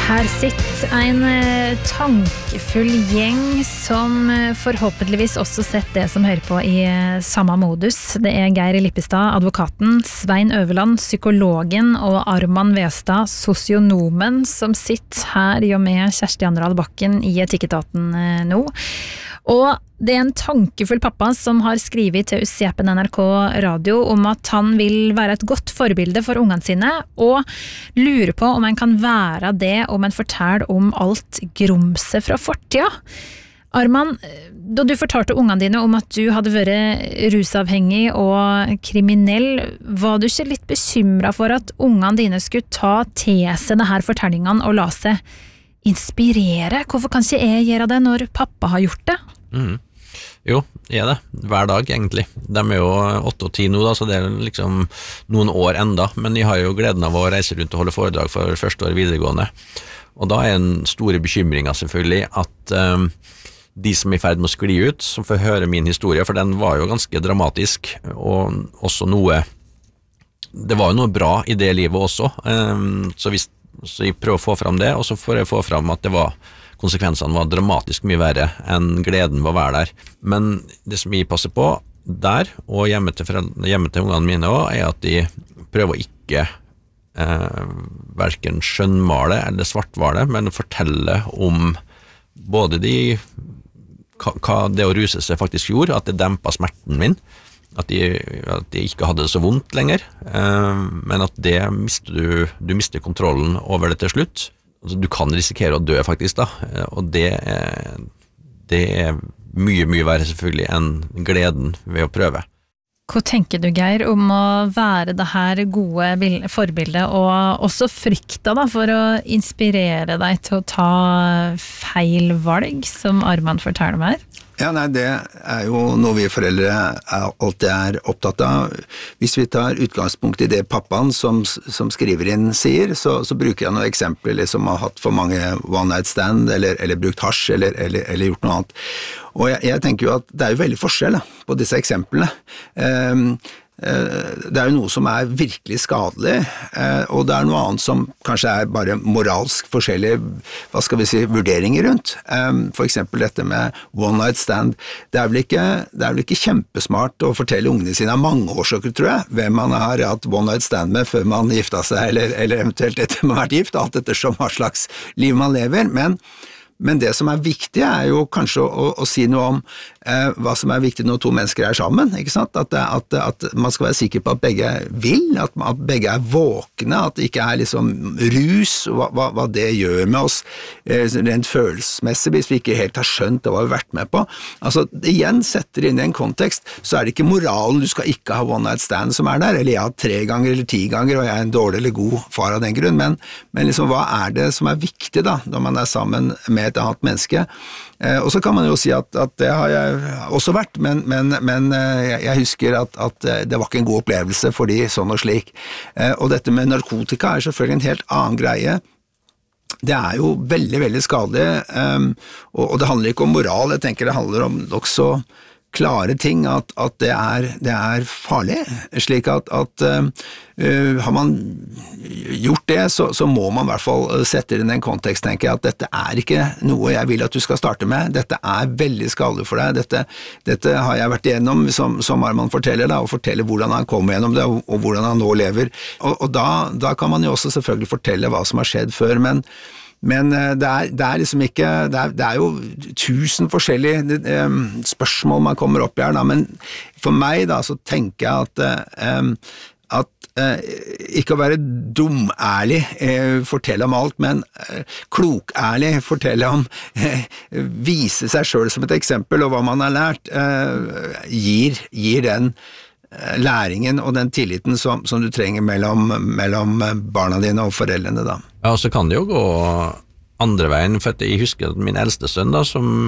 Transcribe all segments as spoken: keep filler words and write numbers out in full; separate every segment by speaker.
Speaker 1: Her sitter en tankefull gjeng som forhåpentligvis også sett det som hører på i samme modus. Det er Geir Lippestad, advokaten, Svein Øverland, psykologen og Arman Westad, sosionomen, som sitter her jo med Kjersti Andral Bakken i Etikketaten nå. Og det er en tankefull pappa som har skrivet til U C P N N R K Radio om at han vil være et godt forbilde for ungene sine, og lurer på om han kan være det om han forteller om alt grumset fra fortida. Arman, da du fortalte ungene dine om at du hadde vært rusavhengig og kriminell, var du ikke litt bekymret for at ungene dine skulle ta til seg det her fortellingene og la seg inspirere? Hvorfor kan ikke jeg gjøre det når pappa har gjort det?
Speaker 2: Mm. Jo, jeg er det. Hver dag egentlig. De er jo åtte og ti nå da, så det er liksom noen år enda, men jeg har jo gleden av å reise rundt og holde foredrag for første år videregående. Og da er en store bekymringen selvfølgelig at um, de som er i ferd med å skli ut, som får høre min historie, for den var jo ganske dramatisk, og også noe, det var jo noe bra i det livet også, um, så hvis Så jeg prøver å få fram det, og så får jeg få fram at det var, konsekvensene var dramatisk mye verre enn gleden var å være der. Men det som jeg passer på der, og hjemme til, foreldre, hjemme til ungene mine også, er at de prøver å ikke eh, hverken skjønnmale eller svartvale, men fortelle om både de, hva, hva det å ruse seg faktisk gjorde, at det dempet smerten min, At de, at de ikke hadde det så vondt lenger, eh, men at det mister du, du mister kontrollen over det til slutt. Altså, du kan risikere å dø faktisk da, og det er, det er mye, mye verre selvfølgelig enn gleden ved å prøve.
Speaker 1: Hva tenker du, Geir, om å være det her gode forbildet, og også frykta da, for å inspirere deg til å ta feil valg, som Arman forteller om her?
Speaker 3: Ja, nei, det er jo noe vi foreldre er, alltid er opptatt av. Hvis vi tar utgangspunkt i det pappaen som, som skriver inn sier, så, så bruker jeg noen eksempler liksom har hatt for mange one night stand, eller, eller brukt hasj, eller, eller, eller gjort noe annet. Og jeg, jeg tenker jo at det er jo veldig forskjell da, på disse eksemplene. Um, Det er jo noe som er virkelig skadelig, og det er noe annet som kanskje er bare moralsk forskjellige, hva skal vi si, vurderinger rundt. For eksempel dette med one night stand. Det er vel ikke, det er vel ikke kjempesmart å fortelle ungene sine av mange årsaker, tror jeg, hvem man har hatt one night stand med før man gifta seg, eller, eller eventuelt etter man har vært gift, alt ettersom hva slags liv man lever, men Men det som er viktig er jo kanskje å, å si noe om eh, hva som er viktig når to mennesker er sammen, ikke sant? At, at, at man skal være sikker på at begge vil, at, at begge er våkne, at det ikke er liksom rus, hva, hva, hva det gjør med oss eh, rent følelsesmessig, hvis vi ikke helt har skjønt det hva vi har vært med på. Altså, igjen setter inn i en kontekst, så er det ikke moralen, du skal ikke ha one night stand som er der, eller jeg har tre ganger eller ti ganger, og jeg er en dårlig eller god far av den grunn, men, men liksom, hva er det som er viktig da, når man er sammen med et annet menneske. Eh, og så kan man jo si at, at det har jeg også vært, men, men, men eh, jeg husker at, at det var ikke en god opplevelse for de sånn og slik. Eh, og dette med narkotika er selvfølgelig en helt annen greie. Det er jo veldig, veldig skadelig, um, og, og det handler ikke om moral, jeg tenker det handler om også klare ting, at, at det, er, det er farlig, slik at, at uh, uh, har man gjort det, så, så må man i hvert fall sette inn en kontekst, tenker jeg, at dette er ikke noe jeg vil at du skal starte med, dette er veldig skadelig for deg, dette, dette har jeg vært igjennom, som, som Arman forteller da, og forteller hvordan han kom gjennom det, og, og hvordan han nå lever, og, og da, da kan man jo også selvfølgelig fortelle hva som har skjedd før, men Men det er, det er liksom ikke, det er, det er jo tusen forskjellige um, spørsmål man kommer opp i her, da, men for meg da, så tenker jeg at, um, at uh, ikke å være dumærlig, uh, fortelle om alt, men uh, klokærlig, fortelle om, uh, vise seg selv som et eksempel, og hva man har lært, uh, gir, gir den læringen og den tilliten som, som du trenger mellom, mellom barna dine og foreldrene da.
Speaker 2: Ja, og så kan det jo gå andre veien, for jeg husker at min eldste sønn da, som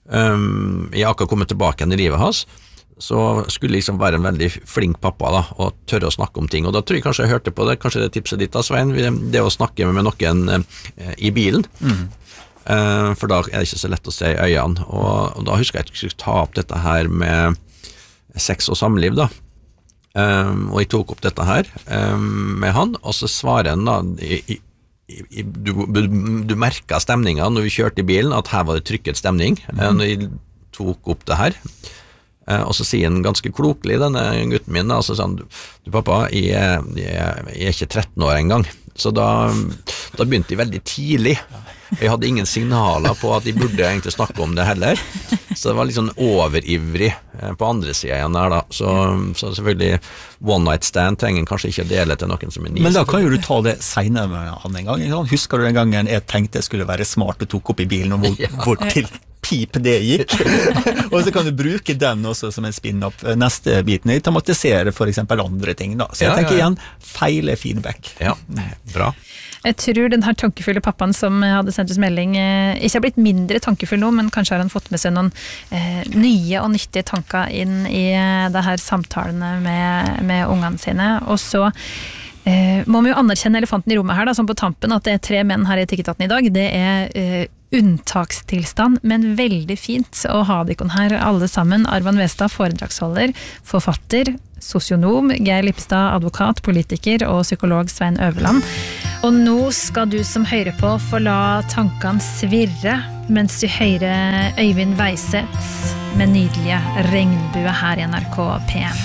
Speaker 2: um, jeg akkurat kommet tilbake igjen i livet hans, så skulle liksom være en veldig flink pappa da, og tørre å snakke om ting, og da tror jeg kanskje jeg hørte på det, kanskje det tipset ditt da, Svein, det å snakke med noen uh, i bilen, mm. uh, for da er det ikke så lett å se i øynene, og, og da husker jeg at jeg skulle ta opp dette her med sex og samliv da, Um, og jeg tok opp dette her um, med han, og så svarer han da, i, i, i, du, du, du merket stemningen når vi kjørte i bilen, at her var det trykket stemning, mm. når vi tok opp det her. Og så sier han ganske klokelig, denne gutten min, altså sånn, du pappa, jeg, jeg, jeg er ikke tretten år engang. Så da, da begynte jeg veldig tidlig. Jeg hadde ingen signaler på at jeg burde egentlig snakke om det heller. Så det var litt sånn overivrig på andre siden igjen der da. Så, så selvfølgelig, one night stand trenger kanskje ikke dele til noen som er ni.
Speaker 4: Men da kan jo du ta det senere med han en gang. Ikke? Husker du den gangen jeg tenkte jeg skulle være smart og tok opp i bilen, og hvor, ja. hvor til pip det gikk? Og så kan du bruke den også som en spin-opp. Neste biten er tematisere for eksempel andre ting da. Så jeg ja, tenker ja, ja. igjen, feil er feedback.
Speaker 2: Ja, bra.
Speaker 1: Jeg tror den her tankefulle pappaen som hadde sendt oss melding ikke har blitt mindre tankefull nå, men kanskje har han fått med seg noen eh, nye og nyttige tanker inn i det her samtalene med, med ungene sine. Og så eh, må vi jo anerkjenne elefanten i rommet her da, som på tampen, at det er tre menn her i Tikketaten i dag. Det er eh, unntakstilstand, men veldig fint å ha dere her alle sammen. Arvan Westad, foredragsholder, forfatter, sosionom, Geir Lippestad, advokat, politiker og psykolog Svein Øverland. Og nå skal du som hører på få la tankene svirre mens du hører Øyvind Weiseth med nydelige regnbue her i N R K P en.